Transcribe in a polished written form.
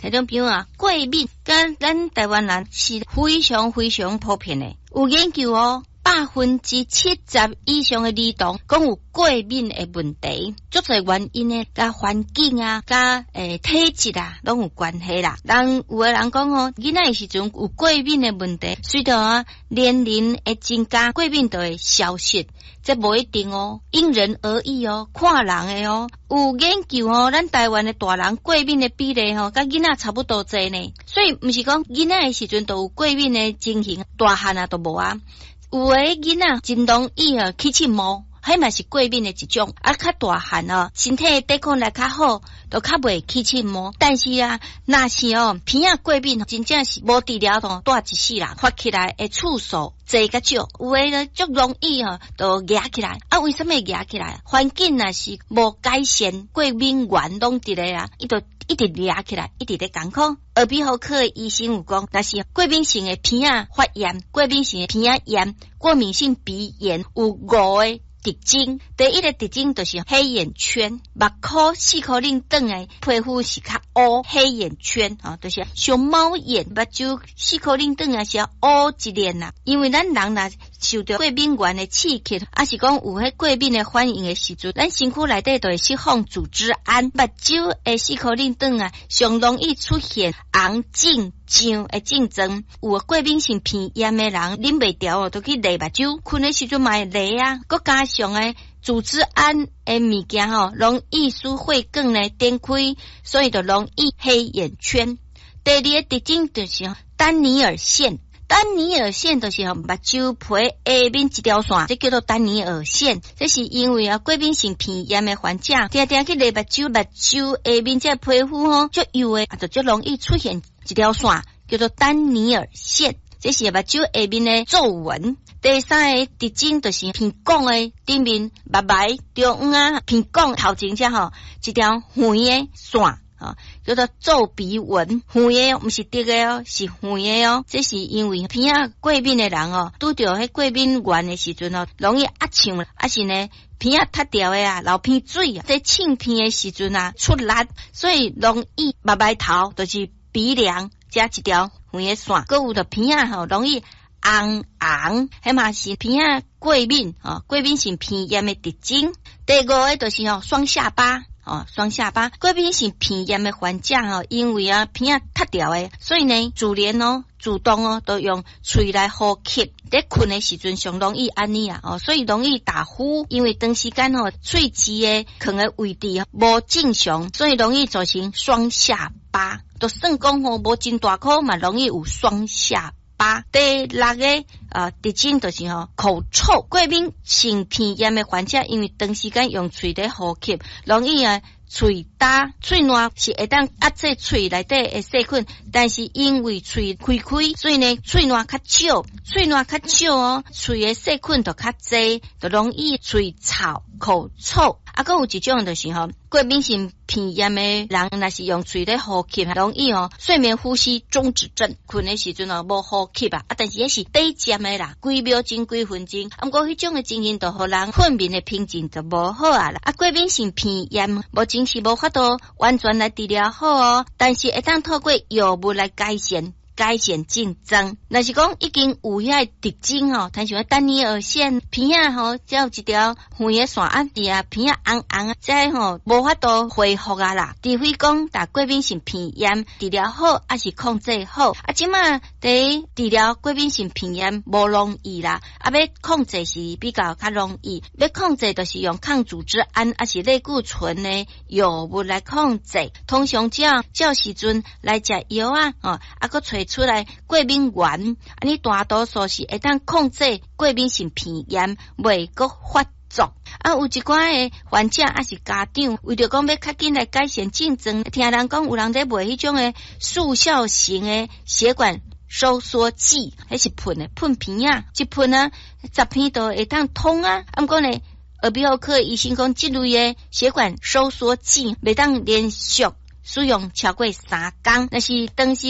迄种病啊，过敏，跟咱台湾人是非常非常普遍的。有研究哦，70%以上的儿童讲有过敏的问题，足侪原因呢，甲环境啊，甲体质啊，拢有关系啦。有的人讲哦，囡仔的时阵有过敏的问题，随着啊年龄的增加，过敏就会消失。这无一定哦，因人而异哦，看人的哦。有研究哦，咱台湾的大人过敏的比例哦，甲囡仔差不多侪呢。所以毋是讲囡仔的时阵都有过敏的情形，大汉啊都无啊。有的囡仔真容易起荨毛，迄嘛是过敏的一种。较大汉哦，身体抵抗力较好，都较袂起荨毛。但是啊，若是哦鼻仔过敏，真正是无治疗哦，带一世人发起来的次数侪较少。有的呢，足容易哦，都压起来。为什么压起来？环境若是无改善，过敏源拢伫咧啊，伊就一直压起来，一直咧艰苦。耳鼻喉科的医生有讲，若是过敏性的鼻仔发炎、过敏性的鼻仔炎、过敏性鼻炎有5个特征。第一个特征就是黑眼圈，目眶、四颗令等的皮肤是较乌，黑眼圈啊，就是像猫眼，目睭四颗令等啊是乌一连啦。因为咱人若受到过敏源的刺激，是讲有迄过敏的反应的时阵，咱身躯内底就会释放组织胺，目睭的四颗令等啊，上容易出现红肿胀的症状。有过敏性鼻炎的人，啉袂调哦，都去勒目睭，困的时阵嘛会勒啊，佮加上的组织胺的物件吼，容易使血管呢展开，所以就容易黑眼圈。第二个特征就是丹尼尔线。丹尼尔线就是目睭皮下面一条线，这叫做丹尼尔线。这是因为过敏性鼻炎的患者，常常去勒目睭下面这皮肤吼足油的，就足容易出现一条线，叫做丹尼尔线。这是目睭下面的皱纹。第三个特征就是鼻孔的顶面、目眉、中央鼻孔头前这吼一条圆的线。叫做皱鼻纹，圆的不是直的哦，是圆的哦。这是因为鼻仔过敏的人哦，拄到迄过敏源的时阵哦，容易压呛，是呢鼻仔塌掉的啊，流鼻水啊，在擤鼻的时阵啊出力，所以容易目眉头就是鼻梁加一条圆的线，搁有的鼻仔吼容易红，迄嘛是鼻仔过敏过敏性鼻炎的特征。第5个就是双下巴。双下巴过敏性鼻炎的患者因为鼻仔塌掉的，所以呢自然主动都用嘴来呼吸，在困的时阵上容易安尼所以容易打呼。因为长时间喙齿的可能位置无正常，所以容易造成双下巴。就算讲无真大颗嘛，容易有双下巴。第6个特征就是口臭。过敏性鼻炎的患者因为长时间用嘴在呼吸，容易喙焦、喙烂是会当压制喙内底的细菌，但是因为喙开，所以呢喙烂较少，喙的细菌就较侪，就容易喙臭、口臭。还有一种就是过敏性鼻炎的人，若是用嘴在呼吸，容易睡眠呼吸中止症，困的时阵无呼吸但是也是短暂的啦，几秒钟、几分钟。不过迄种的情形，就互人睡眠的品质就无好啦。过敏性鼻炎目前是无法度完全来治疗好但是会当透过药物来改善症状。若是讲已经有遐特征但像丹尼尔线鼻仔才有一条圆的线鼻仔红这无法度恢复啦。除非讲打过敏性鼻炎治疗好，是控制好。即马在治疗过敏性鼻炎无容易啦，要控制是比较较容易。要控制就是用抗组织胺是类固醇的药物来控制。通常照时阵来食药搁找出来过敏源，你大多数是会当控制过敏性鼻炎未搁发作。有一寡的患者是家长为着讲要较紧来改善症状，听人讲有人在卖迄种的速效型的血管收缩剂，迄是喷鼻仔，一喷10片都会当通不过呢耳鼻喉科医生讲这类的血管收缩剂袂当连续使用超过3天，那是当时